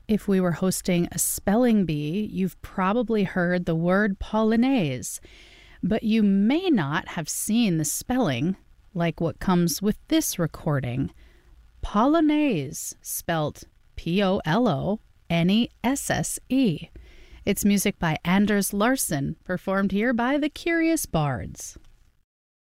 If we were hosting a spelling bee, you've probably heard the word Polonaise, but you may not have seen the spelling like what comes with this recording. Polonaise, spelt Polonesse. It's music by Anders Larsson, performed here by the Curious Bards.